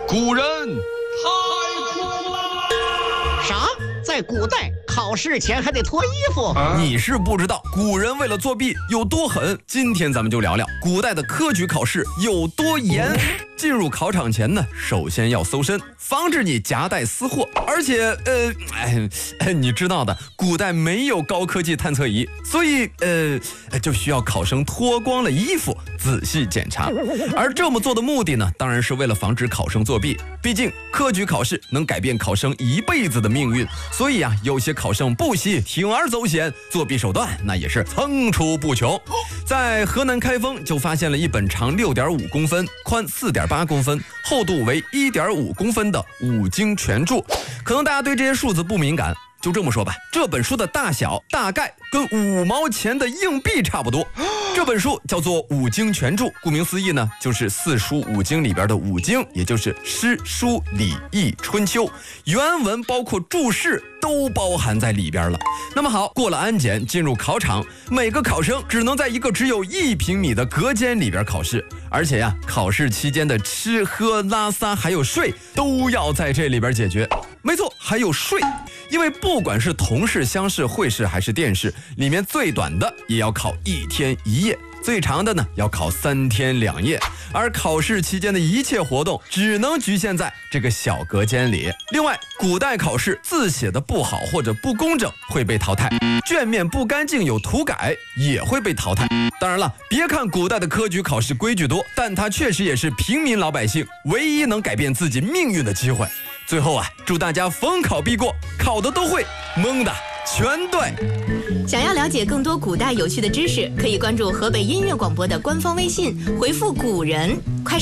古人太苦了。 啥？在古代考试前还得脱衣服？ 你是不知道古人为了作弊有多狠。今天咱们就聊聊古代的科举考试有多严。进入考场前呢，首先要搜身，防止你夹带私货。而且你知道的，古代没有高科技探测仪，所以就需要考生脱光了衣服仔细检查。而这么做的目的呢，当然是为了防止考生作弊。毕竟科举考试能改变考生一辈子的命运，所以有些考生不惜铤而走险，作弊手段那也是层出不穷。在河南开封就发现了一本长6.5公分、宽4.8公分、厚度为1.5公分的五经全著。可能大家对这些数字不敏感，就这么说吧，这本书的大小大概跟5毛钱的硬币差不多。这本书叫做五经全著，顾名思义呢，就是四书五经里边的五经，也就是诗、书、礼、易、春秋，原文包括注释都包含在里边了。那么好，过了安检，进入考场，每个考生只能在一个只有1平米的隔间里边考试，而且考试期间的吃喝拉撒还有睡都要在这里边解决。没错，还有睡，因为不管是同事、乡试、会试还是殿试，里面最短的也要考1天1夜，最长的呢要考3天2夜，而考试期间的一切活动只能局限在这个小隔间里。另外，古代考试字写的不好或者不工整会被淘汰，卷面不干净有涂改也会被淘汰。当然了，别看古代的科举考试规矩多，但它确实也是平民老百姓唯一能改变自己命运的机会。最后祝大家逢考必过，考的都会，蒙的全对。 想要了解更多古代有趣的知识，可以关注河北音乐广播的官方微信，回复古人快